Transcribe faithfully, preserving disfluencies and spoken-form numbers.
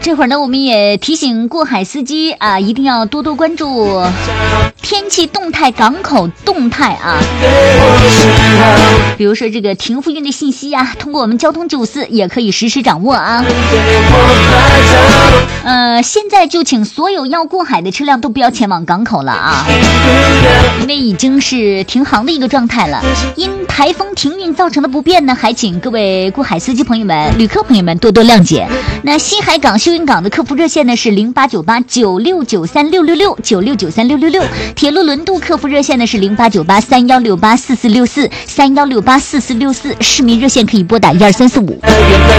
这会儿呢，我们也提醒过海司机啊，一定要多多关注天气动态、港口动态啊。比如说这个停复运的信息啊，通过我们交通九四也可以实时掌握啊。呃，现在就请所有要过海的车辆都不要前往港口了啊，因为已经是停航的一个状态了。因台风停运造成的不便呢，还请各位过海司机朋友们、旅客朋友们多多谅解。那西海港休运港的客服热线呢是零八九八九六九三六六六九六九三六六六，铁路轮渡客服热线呢是零八九八三幺六八四四六四三幺六八四四六四，市民热线可以拨打一二三四五。